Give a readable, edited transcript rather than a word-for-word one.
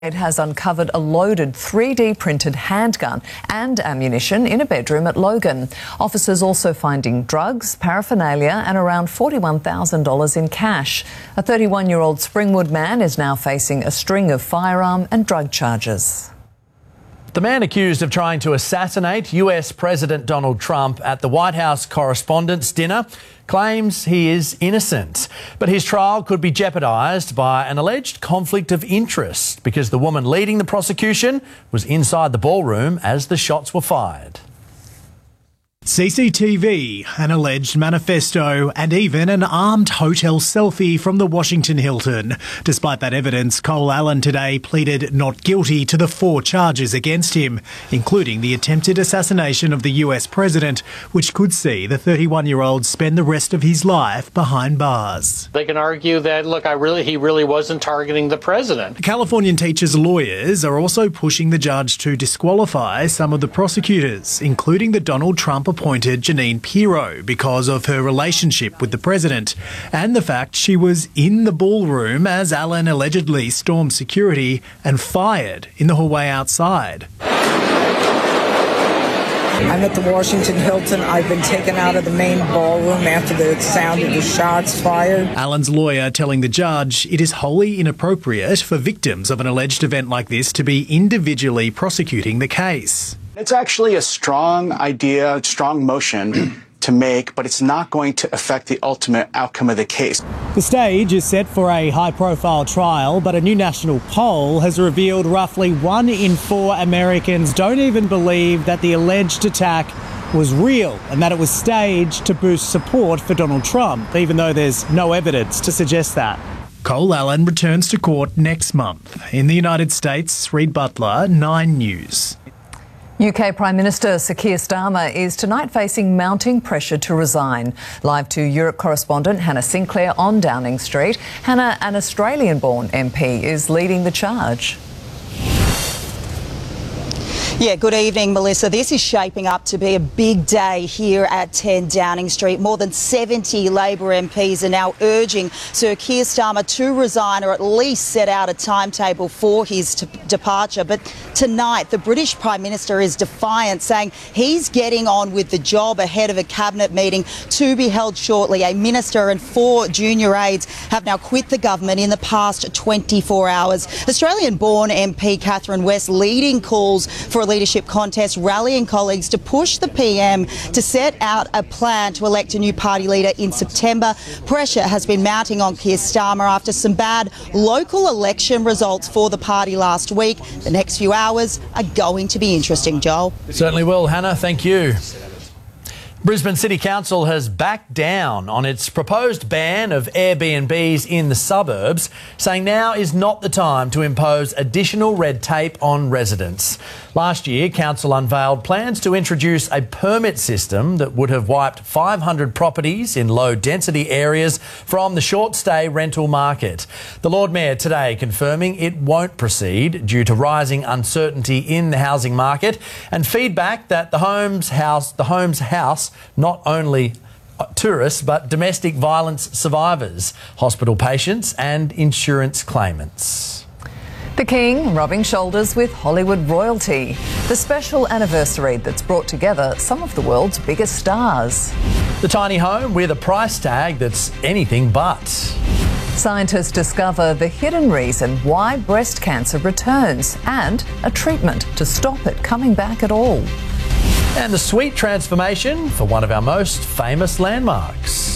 It has uncovered a loaded 3D printed handgun and ammunition in a bedroom at Logan. Officers also finding drugs, paraphernalia and around $41,000 in cash. A 31-year-old Springwood man is now facing a string of firearm and drug charges. The man accused of trying to assassinate US President Donald Trump at the White House Correspondents' Dinner claims he is innocent. But his trial could be jeopardised by an alleged conflict of interest because the woman leading the prosecution was inside the ballroom as the shots were fired. CCTV, an alleged manifesto, and even an armed hotel selfie from the Washington Hilton. Despite that evidence, Cole Allen today pleaded not guilty to the 4 charges against him, including the attempted assassination of the US president, which could see the 31-year-old spend the rest of his life behind bars. They can argue that, look, he really wasn't targeting the president. Californian teachers' lawyers are also pushing the judge to disqualify some of the prosecutors, including the Donald Trump appointed Jeanine Pirro because of her relationship with the president and the fact she was in the ballroom as Allen allegedly stormed security and fired in the hallway outside. I'm at the Washington Hilton. I've been taken out of the main ballroom after the sound of the shots fired. Allen's lawyer telling the judge it is wholly inappropriate for victims of an alleged event like this to be individually prosecuting the case. It's actually a strong idea, strong motion to make, but it's not going to affect the ultimate outcome of the case. The stage is set for a high-profile trial, but a new national poll has revealed roughly 1 in 4 Americans don't even believe that the alleged attack was real and that it was staged to boost support for Donald Trump, even though there's no evidence to suggest that. Cole Allen returns to court next month. In the United States, Reid Butler, 9 News. UK Prime Minister Sir Keir Starmer is tonight facing mounting pressure to resign. Live to Europe correspondent Hannah Sinclair on Downing Street. Hannah, an Australian-born MP, is leading the charge. Yeah, good evening, Melissa. This is shaping up to be a big day here at 10 Downing Street. More than 70 Labor MPs are now urging Sir Keir Starmer to resign or at least set out a timetable for his departure. But tonight, the British Prime Minister is defiant, saying he's getting on with the job ahead of a cabinet meeting to be held shortly. A minister and 4 junior aides have now quit the government in the past 24 hours. Australian-born MP Catherine West leading calls for a leadership contest, rallying colleagues to push the PM to set out a plan to elect a new party leader in September. Pressure has been mounting on Keir Starmer after some bad local election results for the party last week. The next few hours are going to be interesting, Joel. Certainly will, Hannah. Thank you. Brisbane City Council has backed down on its proposed ban of Airbnbs in the suburbs, saying now is not the time to impose additional red tape on residents. Last year, Council unveiled plans to introduce a permit system that would have wiped 500 properties in low-density areas from the short-stay rental market. The Lord Mayor today confirming it won't proceed due to rising uncertainty in the housing market and feedback that the Homes House not only tourists but domestic violence survivors, hospital patients and insurance claimants. The King rubbing shoulders with Hollywood royalty. The special anniversary that's brought together some of the world's biggest stars. The tiny home with a price tag that's anything but. Scientists discover the hidden reason why breast cancer returns and a treatment to stop it coming back at all. And the sweet transformation for one of our most famous landmarks.